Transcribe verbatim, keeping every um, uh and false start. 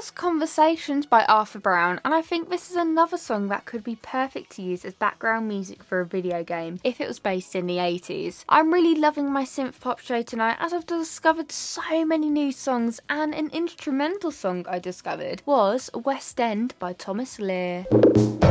was Conversations by Arthur Brown, and I think this is another song that could be perfect to use as background music for a video game if it was based in the eighties. I'm really loving my synth pop show tonight as I've discovered so many new songs, and an instrumental song I discovered was West End by Thomas Lear.